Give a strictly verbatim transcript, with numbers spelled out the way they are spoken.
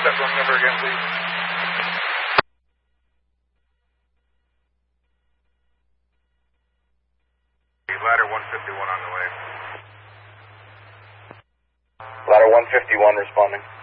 that wrong number again, please. Ladder one fifty-one on the way. Ladder one fifty-one responding.